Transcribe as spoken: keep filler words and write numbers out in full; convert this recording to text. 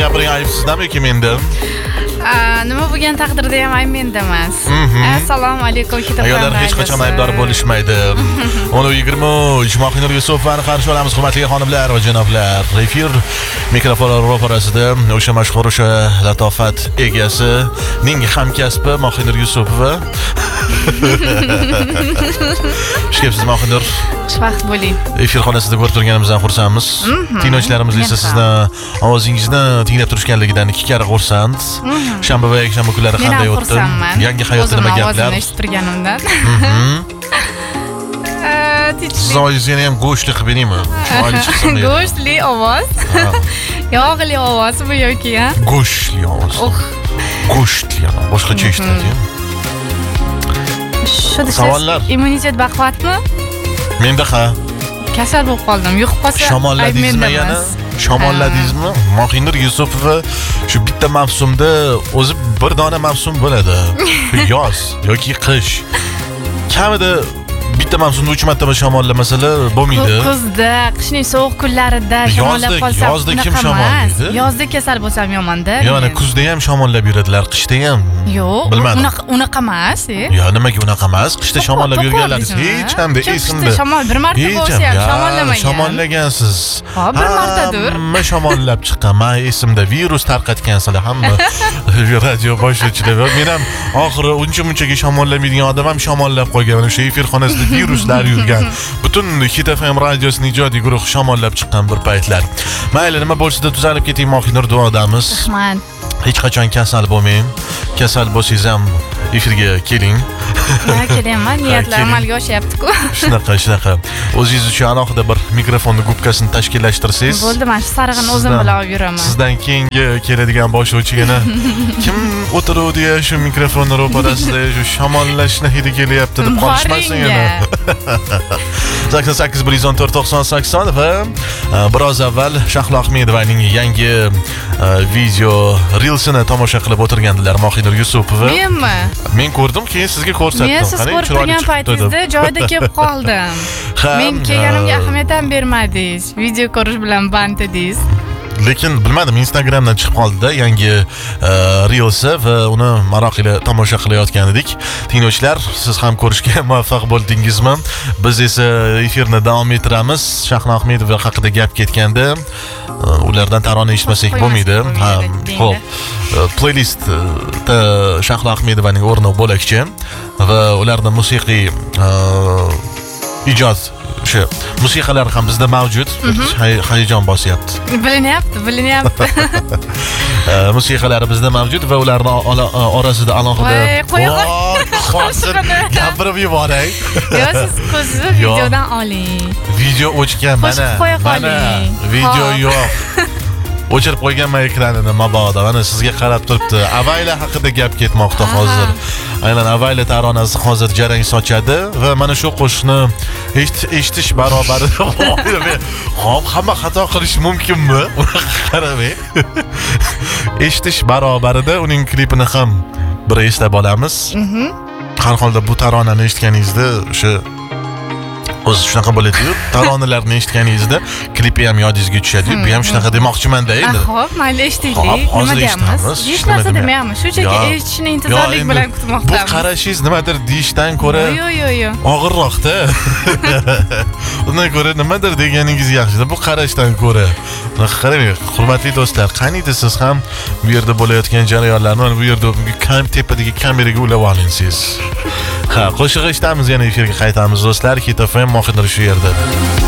gapiring, ayb sizdami yoki menda? Nima bo'lgan taqdirda ham ayb menda emas. Assalomu alaykum kitobxon. Ayollar hech qachon aybdor bo'lishmaydi. o'n yigirma uch Mohinur Yusufovani qarshi olamiz, hurmatli xonimlar va janoblar. Efir mikrofonlar ro'parasida o'sha mashhur o'sha latofat egasi, ning hamkasbi Mohinur Yusupova. Xushkepsiz Mohinur. Xushvaqt bo'ling. Efir xonasida ko'rib turganimizdan xursandmiz. Tinglovchilarimiz esa sizni ovozingizni tinglab turishganligidan ikki karra xursand. Shanba va yakshanba kunlari qanday o'tdi? Yangi hayotda nima gaplar? O'zimni eshitib turganimdan. Siz ovozingizni ham go'shtli qilib beraymi? Go'shtli ovoz. Yog'li ovozmi yoki ha? Go'shtli ovoz. Go'shtli, boshqacha eshitadi. Savollar. Immunitet baquvvatmi? Menda ha. Kasal bo'lib qoldim. Yuqib qolsa shamolladingizmi yana? Shamolladingizmi? Mohinur Yusupova shu bitta mavsumda o'zi bir dona mavsum bo'ladi. Yoz yoki qish. Kamida bitta mavsumda uch marta shamollamasalar bo'lmaydi. Kuzda, qishning sovuq kunlarida shamollab qolsam, yozda kim shamollaydi? Yozda kasal bo'lsam yomon-da. Yo'q, kuzda ham shamollab yuradilar, qishda ham. Yo'q, unaqa unaqa emas. Yo'q, nimaga unaqa emas? Qishda shamollab yurganlar hech hamda esimda. Shamol bir marta bo'lsa ham shamollamagan. Shamollagansiz. Ha, bir martadir. Hamma shamollab chiqqan. Men esimda virus tarqatgansizlar hamma. Radio boshlovchilar. Men ham oxiri uncha-munchaga shamollamaydigan odam ham shamollab qolgan. O'sha efir xonasida viruslar yurgan. Butun Hit F M radiosining ijodiy guruhi shamollab chiqqan bir paytlar. Mayli, nima bo'lsa-da tuzalib keting Mohinur, duodamiz. Rahmat. Hech qachon kasal bo'lmang. Kasal bo'lsangiz ham efirga keling. Ha, kelaman. Niyatlar amalga oshyapti-ku. Shunaqa, shunaqa. O'zingiz uchun alohida bir mikrofonni gubkasini tashkillashtirsangiz. Bo'ldi, men shu sarig'ini o'zim bilan olib yuraman. Sizdan keyingi keladigan boshlovchigina kim o'tiruvdi shu mikrofonni ro'parasida, shu shamollashni hidi kelyapti deb qolishmasin yana. sakson sakkiz bir yuz o'n to'rt to'qson sakson va biroz avval Shahlo Ahmedovaning yangi video reelsini tomosha qilib o'tirgandilar Mohinur Yusupova. Menmi? Men ko'rdim, keyin sizga ko'rsatdim. Men siz ko'rib turgan paytingizda joyida kelib qoldim. Men kelganimga ahamiyat ham bermadingiz. Video ko'rish bilan band edingiz. Lekin bilmadim, Instagramdan chiqib qoldi-da yangi reelsi va uni maroq ila tomosha qilayotgan edik. Tinglovchilar, siz ham ko'rishga muvaffaq bo'ldingizmi? Biz esa efirni davom ettiramiz. Shahlo Ahmedova haqida gap ketganda, ulardan tarona eshitmasak bo'lmaydi. Ha, xo'p. Playlistda Shahlo Ahmedovaning o'rni bo'lakcha va ularning musiqiy ijod o'sha musiqalar ham bizda mavjud. Hayajon bosyapti. Bilinyapti, bilinyapti. Musiqalari bizda mavjud va ularning orasida alohida hozir gapirib yuboray. Yo, siz ko'zni videodan oling. Video o'chgan, mana. Mana video yo'q. O'chirib qo'yganman ekranini mabodo. Mana sizga qarab turibdi. Avayla haqida gap ketmoqda hozir. Aynan Avayla taronasi hozir jarang sochadi va mana shu qo'shiqni eshitish barobarida hop hamma xato qilish mumkinmi? Qaramang. Eshitish barobarida uning klipini ham bir eslab olamiz. Har holda bu taronani eshitganingizda o'sha o'zi shunaqa bo'ladi-yu, taronalarni eshitganingizda klipi ham yodingizga tushadi-yu. Bu ham shunaqa demoqchiman-da endi. Xo'p, mayli eshitaylik. Nima deyapmiz? Hech narsa demayapmiz. Shunchaki eshitishni intizorlik bilan kutmoqdamiz. Bu qarashingiz nimadir deyishdan ko'ra yo'q, yo'q, yo'q. og'irroq-da. Undan ko'ra nimadir deganingiz yaxshi-da, bu qarashdan ko'ra. Qarang, hurmatli do'stlar, qaniydi siz ham bu yerda bo'layotgan jarayonlarni mana bu yerda kam tepadagi kameraga ulab olingsiz. Ha, qo'shiq eshitamiz, yana efirga qaytamiz do'stlar. Hit F M Mohinur shu yerda.